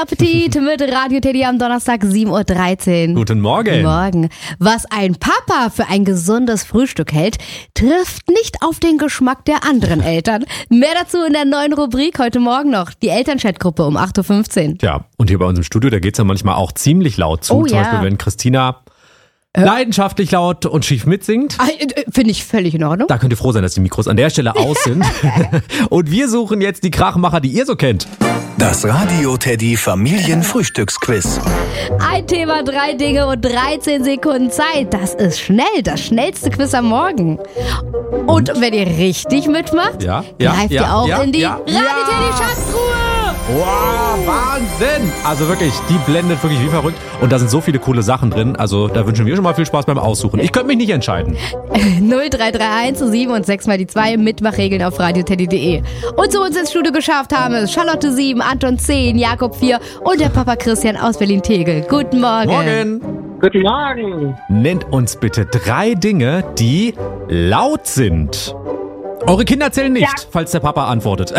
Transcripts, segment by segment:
Appetit mit Radio Teddy am Donnerstag 7.13 Uhr. Guten Morgen. Guten Morgen. Was ein Papa für ein gesundes Frühstück hält, trifft nicht auf den Geschmack der anderen Eltern. Mehr dazu in der neuen Rubrik heute Morgen noch. Die Elternchat-Gruppe um 8.15 Uhr. Ja, und hier bei uns im Studio, da geht's ja manchmal auch ziemlich laut zu. Oh, Zum ja. Beispiel, wenn Christina leidenschaftlich laut und schief mitsingt. Finde ich völlig in Ordnung. Da könnt ihr froh sein, dass die Mikros an der Stelle aus sind. Und wir suchen jetzt die Krachmacher, die ihr so kennt. Das Radio Teddy Familienfrühstücksquiz. Ein Thema, 3 Dinge und 13 Sekunden Zeit. Das ist schnell, das schnellste Quiz am Morgen. Und wenn ihr richtig mitmacht, greift ihr auch in die Radio Teddy Schatztruhe. Wow, Wahnsinn! Also wirklich, die blendet wirklich wie verrückt. Und da sind so viele coole Sachen drin. Also da wünschen wir schon mal viel Spaß beim Aussuchen. Ich könnte mich nicht entscheiden. 0331 7 und 6 mal die 2 Mitmachregeln auf radioteddy.de. Und zu uns ins Studio geschafft haben es Charlotte 7, Anton 10, Jakob 4 und der Papa Christian aus Berlin-Tegel. Guten Morgen. Morgen! Guten Morgen. Nennt uns bitte 3 Dinge, die laut sind. Eure Kinder zählen nicht, falls der Papa antwortet.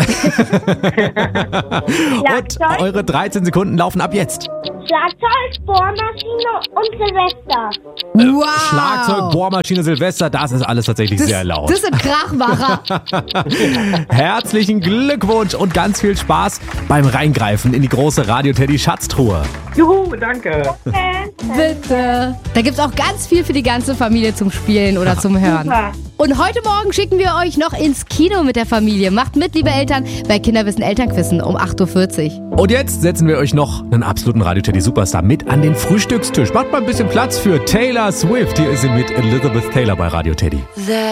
Und eure 13 Sekunden laufen ab jetzt. Schlagzeug, Bohrmaschine und Silvester. Wow. Schlagzeug, Bohrmaschine, Silvester, das ist alles tatsächlich sehr laut. Das sind Krachmacher. Herzlichen Glückwunsch und ganz viel Spaß beim Reingreifen in die große Radio Teddy Schatztruhe. Juhu, danke. Bitte. Da gibt's auch ganz viel für die ganze Familie zum Spielen oder zum Hören. Super. Und heute Morgen schicken wir euch noch ins Kino mit der Familie. Macht mit, liebe Eltern, bei Kinderwissen Elternquissen um 8.40 Uhr. Und jetzt setzen wir euch noch einen absoluten Radio Teddy Superstar mit an den Frühstückstisch. Macht mal ein bisschen Platz für Taylor Swift. Hier ist sie mit Elizabeth Taylor bei Radio Teddy.